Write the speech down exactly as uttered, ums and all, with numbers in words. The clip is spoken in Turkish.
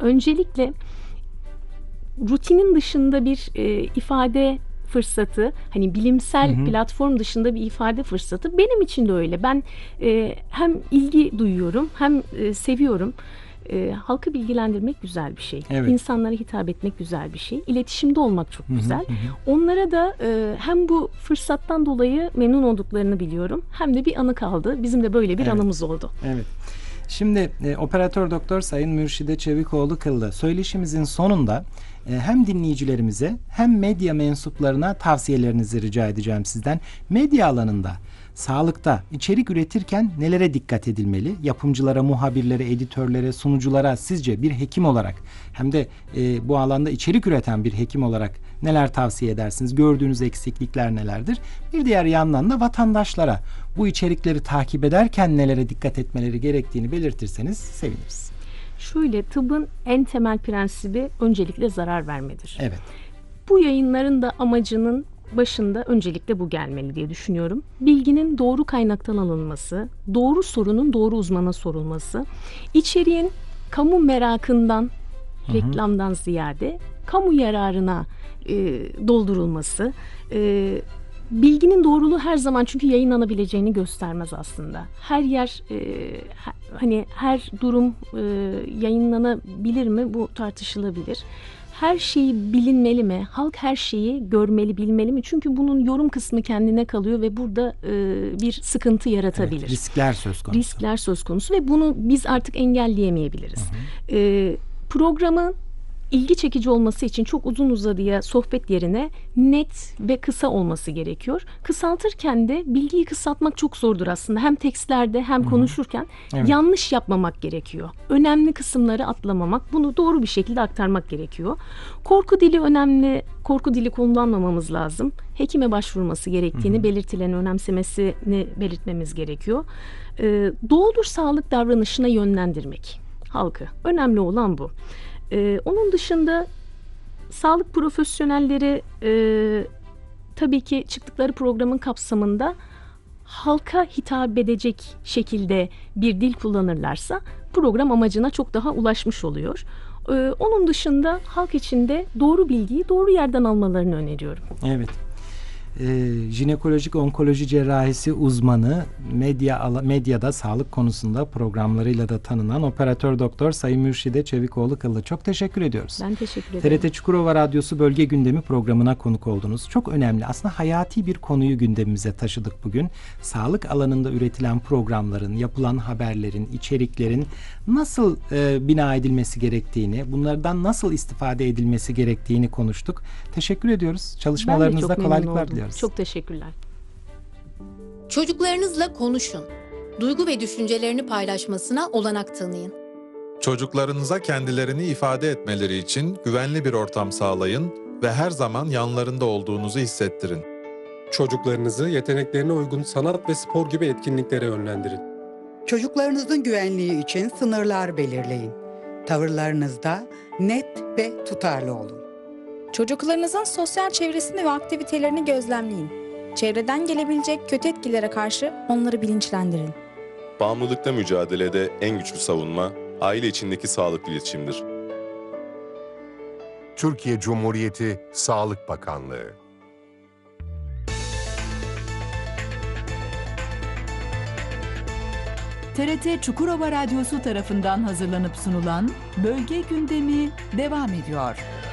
öncelikle rutinin dışında bir e, ifade fırsatı, hani bilimsel hı hı. platform dışında bir ifade fırsatı benim için de öyle. Ben e, hem ilgi duyuyorum hem e, seviyorum. E, halkı bilgilendirmek güzel bir şey. Evet. İnsanlara hitap etmek güzel bir şey. İletişimde olmak çok güzel. Hı hı hı. Onlara da e, hem bu fırsattan dolayı memnun olduklarını biliyorum. Hem de bir anı kaldı. Bizim de böyle bir evet. anımız oldu. Evet. Şimdi e, operatör doktor Sayın Mürşide Çevikoğlu Kıllı, söyleşimizin sonunda e, hem dinleyicilerimize hem medya mensuplarına tavsiyelerinizi rica edeceğim sizden. Medya alanında, sağlıkta içerik üretirken nelere dikkat edilmeli? Yapımcılara, muhabirlere, editörlere, sunuculara sizce bir hekim olarak hem de e, bu alanda içerik üreten bir hekim olarak neler tavsiye edersiniz? Gördüğünüz eksiklikler nelerdir? Bir diğer yandan da vatandaşlara bu içerikleri takip ederken nelere dikkat etmeleri gerektiğini belirtirseniz seviniriz. Şöyle, tıbbın en temel prensibi öncelikle zarar vermedir. Evet. Bu yayınların da amacının başında öncelikle bu gelmeli diye düşünüyorum. Bilginin doğru kaynaktan alınması, doğru sorunun doğru uzmana sorulması, içeriğin kamu merakından, hı hı. reklamdan ziyade kamu yararına e, doldurulması, e, bilginin doğruluğu her zaman çünkü yayınlanabileceğini göstermez aslında. Her yer e, ha, hani her durum e, yayınlanabilir mi? Bu tartışılabilir. Her şeyi bilinmeli mi? Halk her şeyi görmeli, bilmeli mi? Çünkü bunun yorum kısmı kendine kalıyor ve burada e, bir sıkıntı yaratabilir. Evet, riskler söz konusu. Riskler söz konusu ve bunu biz artık engelleyemeyebiliriz. Hı hı. E, programın ilgi çekici olması için çok uzun uzadıya sohbet yerine net ve kısa olması gerekiyor. Kısaltırken de bilgiyi kısaltmak çok zordur aslında. Hem tekstlerde hem Hı-hı. konuşurken evet. yanlış yapmamak gerekiyor. Önemli kısımları atlamamak, bunu doğru bir şekilde aktarmak gerekiyor. Korku dili önemli. Korku dili kullanmamamız lazım. Hekime başvurması gerektiğini, Hı-hı. belirtilerini önemsemesini belirtmemiz gerekiyor. Ee, doğrudur sağlık davranışına yönlendirmek halkı. Önemli olan bu. Ee, onun dışında sağlık profesyonelleri e, tabii ki çıktıkları programın kapsamında halka hitap edecek şekilde bir dil kullanırlarsa program amacına çok daha ulaşmış oluyor. Ee, onun dışında halk içinde doğru bilgiyi doğru yerden almalarını öneriyorum. Evet. Ee, jinekolojik onkoloji cerrahisi uzmanı, medya medyada sağlık konusunda programlarıyla da tanınan operatör doktor Sayın Mürşide Çevikoğlu Kıllı. Çok teşekkür ediyoruz. Ben teşekkür ederim. T R T Çukurova Radyosu Bölge Gündemi programına konuk oldunuz. Çok önemli, aslında hayati bir konuyu gündemimize taşıdık bugün. Sağlık alanında üretilen programların, yapılan haberlerin, içeriklerin nasıl e, bina edilmesi gerektiğini, bunlardan nasıl istifade edilmesi gerektiğini konuştuk. Teşekkür ediyoruz. Çalışmalarınızda kolaylıklar diliyoruz. Çok teşekkürler. Çocuklarınızla konuşun. Duygu ve düşüncelerini paylaşmasına olanak tanıyın. Çocuklarınıza kendilerini ifade etmeleri için güvenli bir ortam sağlayın ve her zaman yanlarında olduğunuzu hissettirin. Çocuklarınızı yeteneklerine uygun sanat ve spor gibi etkinliklere yönlendirin. Çocuklarınızın güvenliği için sınırlar belirleyin. Tavırlarınızda net ve tutarlı olun. Çocuklarınızın sosyal çevresini ve aktivitelerini gözlemleyin. Çevreden gelebilecek kötü etkilere karşı onları bilinçlendirin. Bağımlılıkla mücadelede en güçlü savunma, aile içindeki sağlıklı iletişimdir. Türkiye Cumhuriyeti Sağlık Bakanlığı. T R T Çukurova Radyosu tarafından hazırlanıp sunulan Bölge Gündemi devam ediyor.